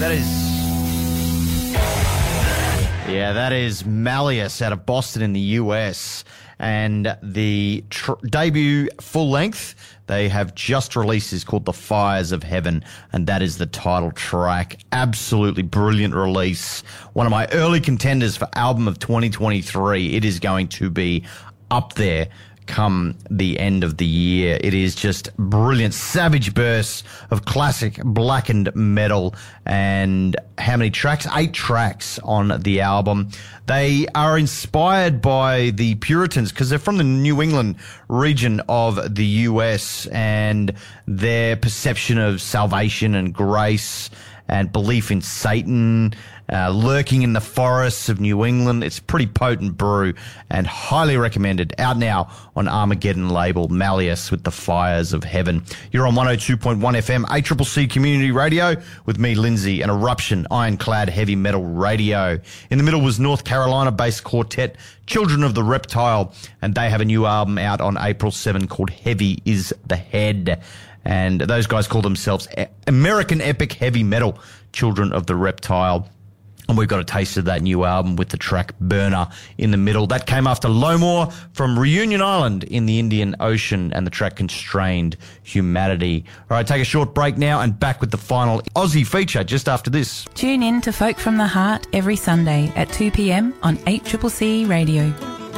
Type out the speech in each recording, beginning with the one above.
That is Malleus out of Boston in the US. And the debut full length they have just released is called The Fires of Heaven, and that is the title track. Absolutely brilliant release. One of my early contenders for album of 2023. It is going to be up there come the end of the year. It is just brilliant, savage bursts of classic blackened metal. And how many tracks? 8 tracks on the album. They are inspired by the Puritans because they're from the New England region of the US, and their perception of salvation and grace and belief in Satan lurking in the forests of New England. It's pretty potent brew and highly recommended. Out now on Armageddon label, Malleus with The Fires of Heaven. You're on 102.1 FM, ACCC Community Radio with me, Lindsay, and Eruption, ironclad heavy metal radio. In the middle was North Carolina-based quartet Children of the Reptile, and they have a new album out on April 7 called Heavy is the Head. And those guys call themselves American Epic Heavy Metal, Children of the Reptile. And we've got a taste of that new album with the track Burner in the middle. That came after Lowmore from Reunion Island in the Indian Ocean and the track Constrained Humanity. All right, take a short break now and back with the final Aussie feature just after this. Tune in to Folk from the Heart every Sunday at 2 p.m. on ACCC Radio.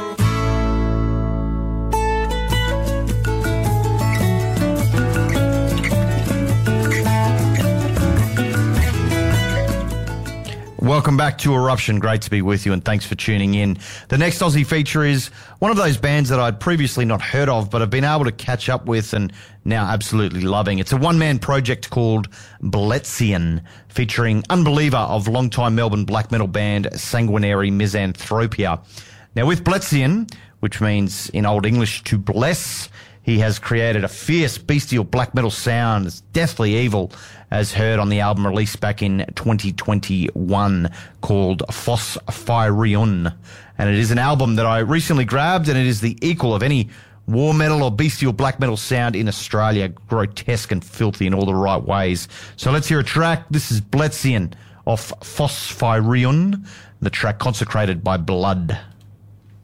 Welcome back to Eruption. Great to be with you, and thanks for tuning in. The next Aussie feature is one of those bands that I'd previously not heard of, but I've been able to catch up with and now absolutely loving. It's a one-man project called Bletzian, featuring Unbeliever of longtime Melbourne black metal band Sanguinary Misanthropia. Now, with Bletzian, which means in Old English to bless, he has created a fierce, bestial black metal sound that's deathly evil, as heard on the album released back in 2021 called Phosphyrion. And it is an album that I recently grabbed, and it is the equal of any war metal or bestial black metal sound in Australia. Grotesque and filthy in all the right ways. So let's hear a track. This is Bletzian off Phosphyrion, the track Consecrated by Blood.